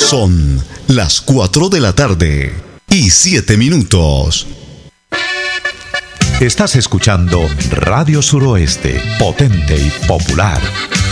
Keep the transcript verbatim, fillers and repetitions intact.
Son las cuatro de la tarde y siete minutos. Estás escuchando Radio Suroeste, potente y popular.